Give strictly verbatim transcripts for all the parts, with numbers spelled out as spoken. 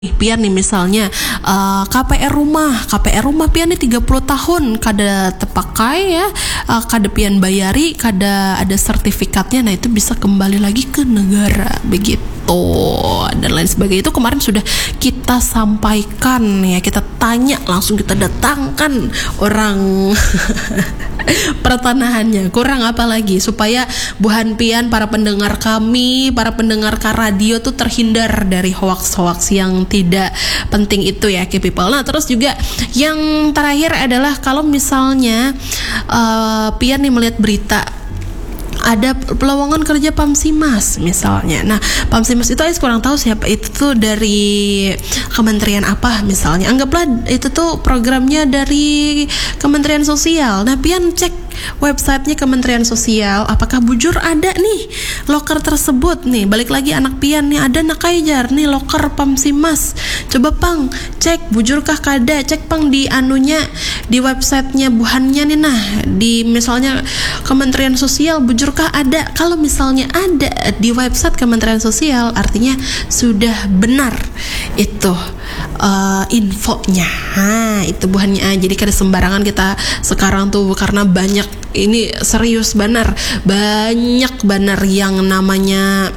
Pian nih misalnya uh, K P R rumah K P R rumah pian nih tiga puluh tahun kada terpakai ya, uh, kada pian bayari, kada ada sertifikatnya. Nah itu bisa kembali lagi ke negara begitu dan lain sebagainya. Itu kemarin sudah kita sampaikan ya, kita tanya langsung, kita datangkan orang pertanahannya. Kurang apa lagi supaya buhan pian para pendengar kami, para pendengar K Radio tuh terhindar dari hoax-hoax yang tidak penting itu ya, K people. Nah terus juga yang terakhir adalah kalau misalnya uh, pian nih melihat berita ada pelowongan kerja Pamsimas misalnya. Nah, Pamsimas itu Ais kurang tahu siapa itu tuh, dari kementerian apa misalnya. Anggaplah itu tuh programnya dari Kementerian Sosial. Nah, pian cek websitenya Kementerian Sosial, apakah bujur ada nih loker tersebut nih. Balik lagi anak pian nih, ada nak kajar nih loker Pamsimas. Coba pang cek bujurkah kada, cek pang di anunya, di websitenya buhannya nih. Nah, di misalnya Kementerian Sosial bujur kah ada. Kalau misalnya ada di website Kementerian Sosial, artinya sudah benar itu uh, infonya. Nah, itu buahnya. Jadi kada sembarangan kita sekarang tuh, karena banyak, ini serius benar, banyak benar yang namanya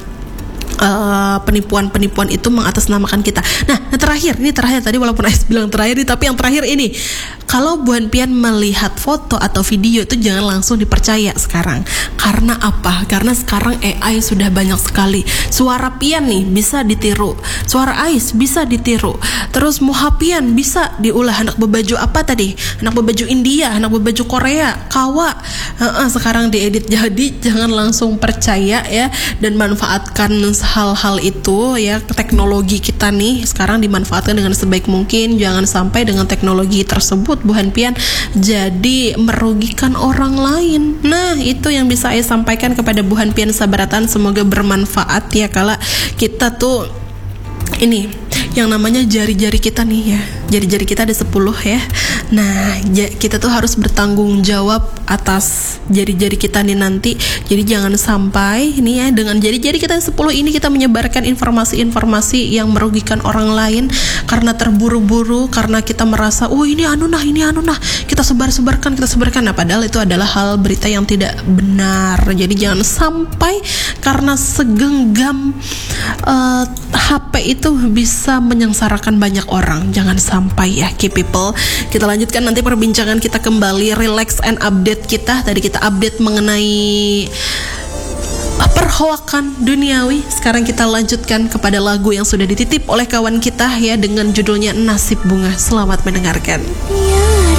Uh, penipuan-penipuan itu mengatasnamakan kita. Nah, nah terakhir, ini terakhir tadi walaupun Ais bilang terakhir, tapi yang terakhir ini, kalau buan pian melihat foto atau video itu jangan langsung dipercaya sekarang. Karena apa? Karena sekarang A I sudah banyak sekali. Suara pian nih bisa ditiru, suara Ais bisa ditiru, terus muha pian bisa diulah. Anak berbaju apa tadi? Anak berbaju India, anak berbaju Korea, kawa. Uh-uh, sekarang diedit. Jadi jangan langsung percaya ya, dan manfaatkan hal-hal itu ya. Teknologi kita nih sekarang dimanfaatkan dengan sebaik mungkin. Jangan sampai dengan teknologi tersebut buhan pian jadi merugikan orang lain. Nah itu yang bisa saya sampaikan kepada buhan pian sabaratan. Semoga bermanfaat ya, kala kita tuh ini yang namanya jari-jari kita nih ya, jari-jari kita ada sepuluh ya. Nah j- kita tuh harus bertanggung jawab atas jari-jari kita nih nanti. Jadi jangan sampai ini ya, dengan jari-jari kita yang sepuluh ini kita menyebarkan informasi-informasi yang merugikan orang lain karena terburu-buru, karena kita merasa oh ini anu nah, ini anu nah, kita sebar-sebarkan, kita sebarkan. Nah padahal itu adalah hal berita yang tidak benar. Jadi jangan sampai karena segenggam uh, H P itu bisa menyengsarakan banyak orang. Jangan sampai ya, key people. Kita lanjutkan nanti perbincangan kita kembali, relax and update kita. Tadi kita update mengenai perhoakan duniawi. Sekarang kita lanjutkan kepada lagu yang sudah dititip oleh kawan kita ya, dengan judulnya Nasib Bunga. Selamat mendengarkan.